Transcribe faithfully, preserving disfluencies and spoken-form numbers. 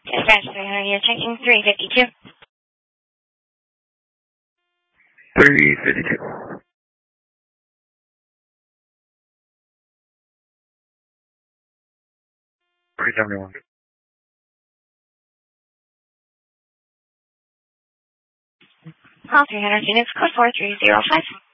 Dispatch three hundred, you're checking three fifty-two. three fifty-two. three seventy-one. Call three hundred units, code four three zero five.